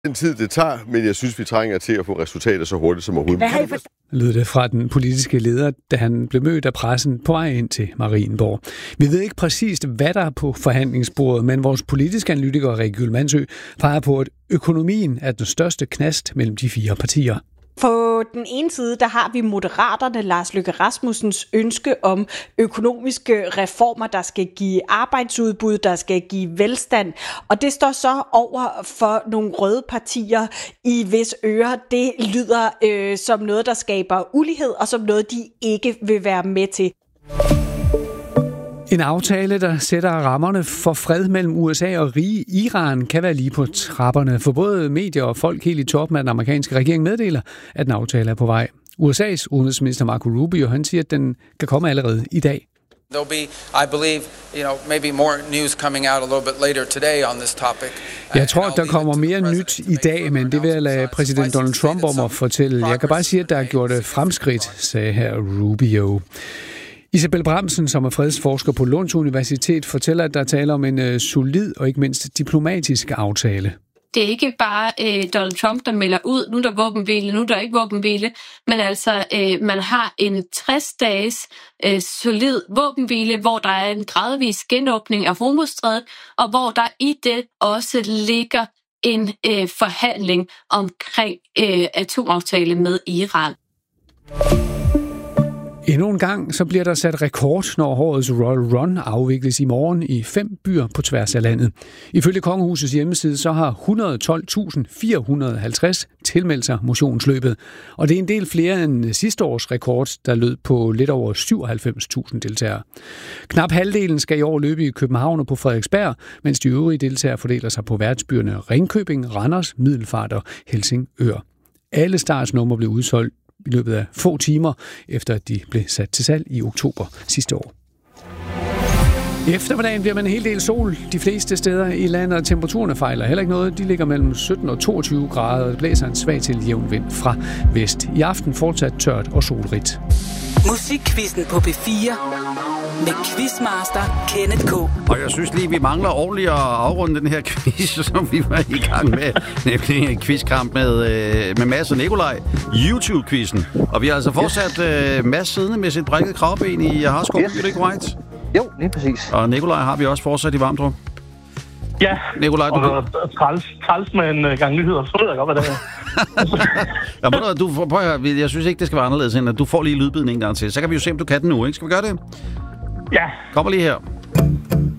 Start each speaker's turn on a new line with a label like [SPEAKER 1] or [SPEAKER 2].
[SPEAKER 1] den tid, det tager, men jeg synes, vi trænger til at få resultater så hurtigt som overhovedet.
[SPEAKER 2] Lød det fra den politiske leder, da han blev mødt af pressen på vej ind til Marienborg. Vi ved ikke præcist, hvad der er på forhandlingsbordet, men vores politiske analytiker Rikke Gyldmandsø peger på, at økonomien er den største knast mellem de fire partier.
[SPEAKER 3] På den ene side, der har vi Moderaterne, Lars Løkke Rasmussens ønske om økonomiske reformer, der skal give arbejdsudbud, der skal give velstand. Og det står så over for nogle røde partier, i hvis ører det lyder som noget, der skaber ulighed, og som noget, de ikke vil være med til.
[SPEAKER 2] En aftale, der sætter rammerne for fred mellem USA og rige Iran, kan være lige på trapperne. For både medier og folk helt i toppen af den amerikanske regering meddeler, at en aftale er på vej. USA's udenrigsminister Marco Rubio, han siger, at den kan komme allerede i dag.
[SPEAKER 4] There'll be, I believe, maybe more news coming out a little bit later today on this topic.
[SPEAKER 2] Jeg tror, der kommer mere nyt i dag, men det vil jeg lade præsident Donald Trump om at fortælle. Jeg kan bare sige, at der er gjort fremskridt, sagde her Rubio. Isabel Bramsen, som er fredsforsker på Lunds Universitet, fortæller, at der taler om en solid og ikke mindst diplomatisk aftale.
[SPEAKER 5] Det er ikke bare Donald Trump, der melder ud, nu er der våbenhvile, nu er der ikke våbenhvile, men altså man har en 60-dages solid våbenhvile, hvor der er en gradvis genåbning af Hormuzstrædet, og hvor der i det også ligger en forhandling omkring atomaftale med Iran.
[SPEAKER 2] Endnu en gang så bliver der sat rekord, når årets Royal Run afvikles i morgen i 5 byer på tværs af landet. Ifølge Kongehusets hjemmeside så har 112.450 tilmeldt sig motionsløbet. Og det er en del flere end sidste års rekord, der lød på lidt over 97.000 deltagere. Knap halvdelen skal i år løbe i København og på Frederiksberg, mens de øvrige deltagere fordeler sig på værtsbyerne Ringkøbing, Randers, Middelfart og Helsingør. Alle startsnumre blev udsolgt i løbet af få timer, efter at de blev sat til salg i oktober sidste år. I eftermiddagen bliver man en hel del sol de fleste steder i landet, og temperaturerne fejler heller ikke noget. De ligger mellem 17 og 22 grader, og det blæser en svag til jævn vind fra vest. I aften fortsat tørt og solrigt.
[SPEAKER 6] Musikquizzen på P4 med quizmaster Kenneth K.
[SPEAKER 7] Og jeg synes lige, vi mangler ordentligt at afrunde den her quiz, som vi var i gang med. Nemlig en quizkamp med Mads og Nikolaj. YouTube-quizzen. Og vi har altså fortsat Mads siddende med sit brækket kravben i Harskov. Yes. Er det ikke korrekt?
[SPEAKER 8] Jo, lige præcis.
[SPEAKER 7] Og Nikolaj har vi også fortsat i Varmdrup.
[SPEAKER 8] Ja,
[SPEAKER 7] Nikolaj,
[SPEAKER 8] og træls med en gang nyheder, så ved jeg godt, hvad det er.
[SPEAKER 7] Jeg synes ikke, det skal være anderledes, end at du får lige lydbiden en gang til. Så kan vi jo se, om du kan den nu, ikke? Skal vi gøre det?
[SPEAKER 8] Ja.
[SPEAKER 7] Kommer lige her.